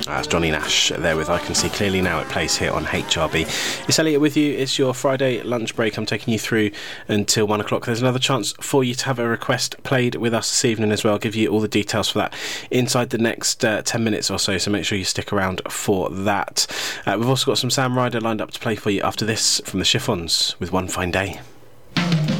That's Johnny Nash there with I Can See Clearly Now. It plays here on HRB. It's Elliot with you. It's your Friday lunch break. I'm taking you through until 1 o'clock. There's another chance for you to have a request played with us this evening as well. I'll give you all the details for that inside the next 10 minutes or so make sure you stick around for that. We've also got some Sam Ryder lined up to play for you after this from the Chiffons with One Fine Day.